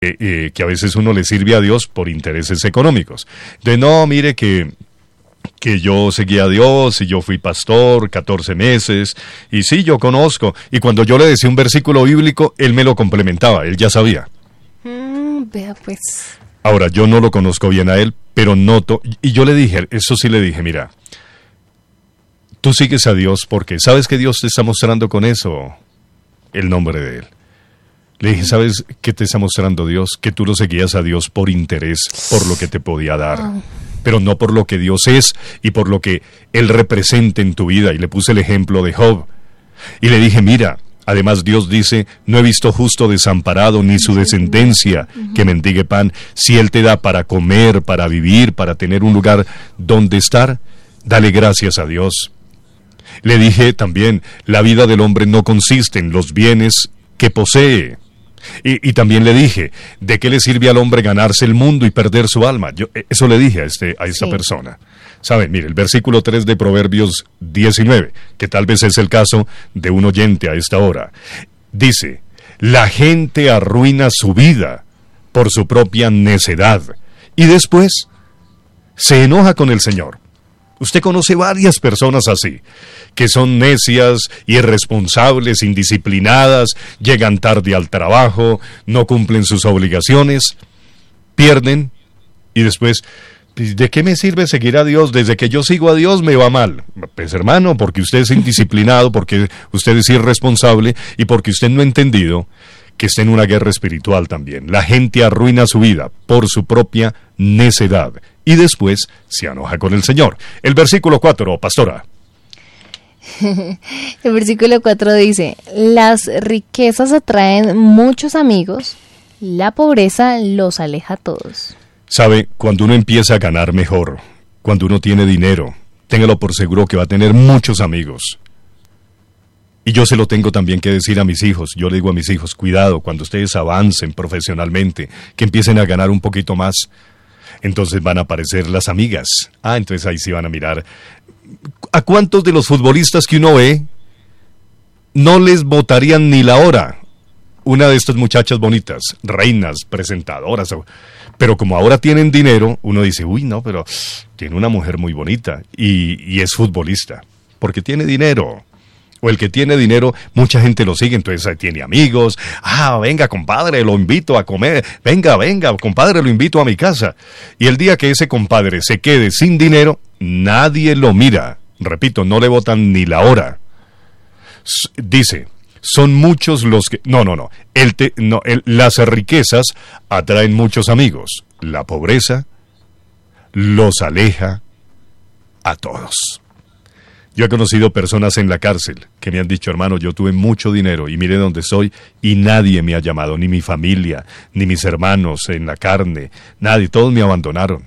que a veces uno le sirve a Dios por intereses económicos. De no, mire que yo seguí a Dios y yo fui pastor 14 meses y sí, yo conozco. Y cuando yo le decía un versículo bíblico, él me lo complementaba, él ya sabía. Vea pues. Ahora, yo no lo conozco bien a él, pero noto, y yo le dije, eso sí le dije, mira, tú sigues a Dios porque sabes que Dios te está mostrando con eso el nombre de él. Le dije, ¿sabes qué te está mostrando Dios? Que tú lo seguías a Dios por interés, por lo que te podía dar, pero no por lo que Dios es y por lo que Él representa en tu vida. Y le puse el ejemplo de Job. Y le dije, mira, además Dios dice, no he visto justo desamparado ni su descendencia que mendigue pan. Si Él te da para comer, para vivir, para tener un lugar donde estar, dale gracias a Dios. Le dije también, la vida del hombre no consiste en los bienes que posee. Y también le dije, ¿de qué le sirve al hombre ganarse el mundo y perder su alma? Eso le dije a esta persona. ¿Saben? Mire, el versículo 3 de Proverbios 19, que tal vez es el caso de un oyente a esta hora. Dice, la gente arruina su vida por su propia necedad y después se enoja con el Señor. Usted conoce varias personas así, que son necias, irresponsables, indisciplinadas, llegan tarde al trabajo, no cumplen sus obligaciones, pierden y después, ¿de qué me sirve seguir a Dios? Desde que yo sigo a Dios me va mal. Pues hermano, porque usted es indisciplinado, porque usted es irresponsable y porque usted no ha entendido que está en una guerra espiritual también. La gente arruina su vida por su propia necedad y después se enoja con el Señor. El versículo 4, pastora. El versículo 4 dice, las riquezas atraen muchos amigos, la pobreza los aleja a todos. Sabe, cuando uno empieza a ganar mejor, cuando uno tiene dinero, téngalo por seguro que va a tener muchos amigos. Y yo se lo tengo también que decir a mis hijos. Yo le digo a mis hijos, cuidado, cuando ustedes avancen profesionalmente, que empiecen a ganar un poquito más, entonces van a aparecer las amigas. Entonces ahí sí van a mirar. ¿A cuántos de los futbolistas que uno ve no les votarían ni la hora? Una de estas muchachas bonitas, reinas, presentadoras, pero como ahora tienen dinero, uno dice, uy, no, pero tiene una mujer muy bonita y es futbolista, porque tiene dinero. O el que tiene dinero, mucha gente lo sigue, entonces tiene amigos. Venga, compadre, lo invito a comer. Venga, compadre, lo invito a mi casa. Y el día que ese compadre se quede sin dinero, nadie lo mira. Repito, no le votan ni la hora. Dice, son muchos los que... Las riquezas atraen muchos amigos. La pobreza los aleja a todos. Yo he conocido personas en la cárcel que me han dicho, hermano, yo tuve mucho dinero y mire dónde estoy y nadie me ha llamado, ni mi familia, ni mis hermanos en la carne, nadie, todos me abandonaron.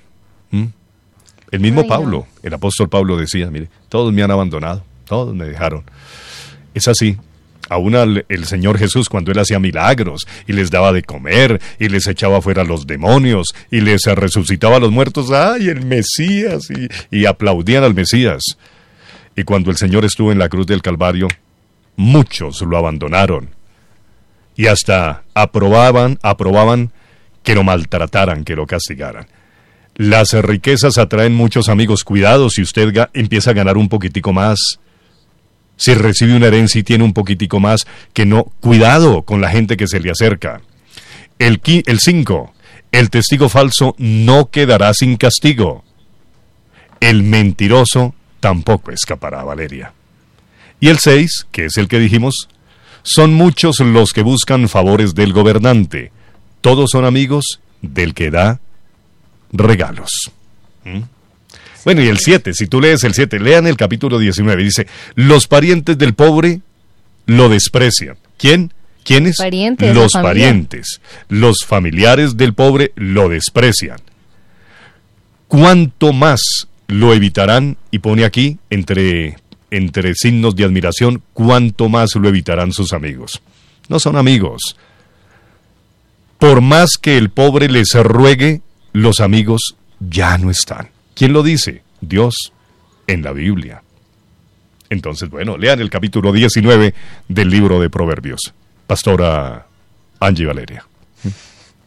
El mismo Pablo, el apóstol Pablo decía, mire, todos me han abandonado, todos me dejaron. Es así. Aún el Señor Jesús, cuando Él hacía milagros y les daba de comer y les echaba fuera a los demonios y les resucitaba a los muertos, ¡ay, el Mesías! Y aplaudían al Mesías. Y cuando el Señor estuvo en la cruz del Calvario, muchos lo abandonaron. Y hasta aprobaban que lo maltrataran, que lo castigaran. Las riquezas atraen muchos amigos. Cuidado si usted empieza a ganar un poquitico más. Si recibe una herencia y tiene un poquitico más, que no. Cuidado con la gente que se le acerca. El 5. El testigo falso no quedará sin castigo. El mentiroso tampoco escapará, Valeria. Y el 6, que es el que dijimos, son muchos los que buscan favores del gobernante. Todos son amigos del que da regalos. Bueno, y el 7, si tú lees el 7, lean el capítulo 19, dice, los parientes del pobre lo desprecian. ¿Quién? ¿Quiénes? Parientes, los parientes. Los familiares del pobre lo desprecian. ¿Cuánto más lo evitarán? Y pone aquí, entre signos de admiración, cuánto más lo evitarán sus amigos. No son amigos. Por más que el pobre les ruegue, los amigos ya no están. ¿Quién lo dice? Dios, en la Biblia. Entonces, bueno, lean el capítulo 19 del libro de Proverbios. Pastora Angie Valeria.